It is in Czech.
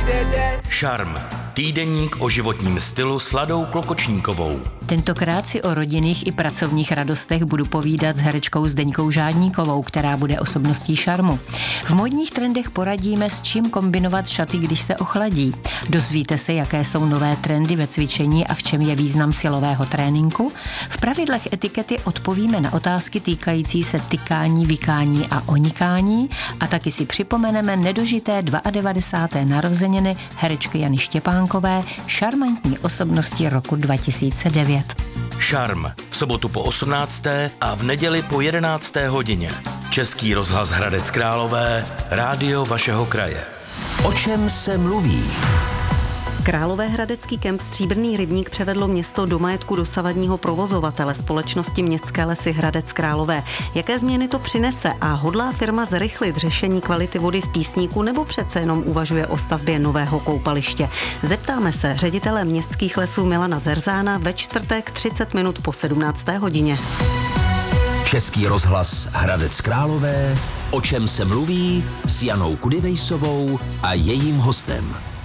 Šarm. Týdeník o životním stylu s Ladou Klokočníkovou. Tentokrát si o rodinných i pracovních radostech budu povídat s herečkou Zdeňkou Žádníkovou, která bude osobností Šarmu. V módních trendech poradíme, s čím kombinovat šaty, když se ochladí. Dozvíte se, jaké jsou nové trendy ve cvičení a v čem je význam silového tréninku. V pravidlech etikety odpovíme na otázky týkající se tykání, vykání a onikání a taky si připomeneme nedožité 92. narozeniny herečky Jany Štěpánkové, šarmantní osobnosti roku 2009. Šarm. V sobotu po 18. a v neděli po 11. hodině. Český rozhlas Hradec Králové, rádio vašeho kraje. O čem se mluví? Královéhradecký kemp Stříbrný rybník převedlo město do majetku dosavadního provozovatele společnosti Městské lesy Hradec Králové. Jaké změny to přinese a hodlá firma zrychlit řešení kvality vody v Písníku nebo přece jenom uvažuje o stavbě nového koupaliště? Zeptáme se ředitele Městských lesů Milana Zerzána ve čtvrtek 30 minut po 17. hodině. Český rozhlas Hradec Králové, o čem se mluví s Janou Kudivejsovou a jejím hostem.